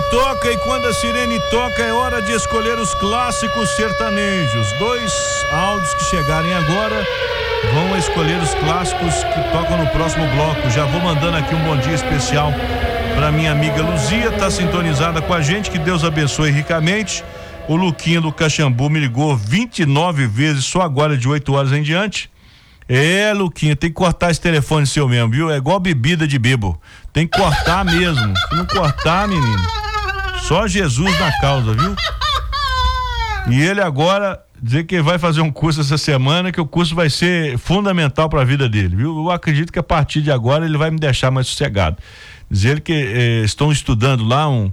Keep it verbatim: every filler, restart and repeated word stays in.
toca e quando a sirene toca é hora de escolher os clássicos sertanejos. Dois áudios que chegarem agora vão escolher os clássicos que tocam no próximo bloco. Já vou mandando aqui um bom dia especial para minha amiga Luzia, tá sintonizada com a gente, que Deus abençoe ricamente. O Luquinha do Caxambu me ligou vinte e nove vezes só agora de oito horas em diante. É, Luquinha, tem que cortar esse telefone seu mesmo, viu? É igual bebida de bêbado. Tem que cortar mesmo. Se não cortar, menino, só Jesus na causa, viu? E ele agora dizer que vai fazer um curso essa semana, que o curso vai ser fundamental para a vida dele, viu? Eu acredito que a partir de agora ele vai me deixar mais sossegado. Dizer que eh, estão estudando lá um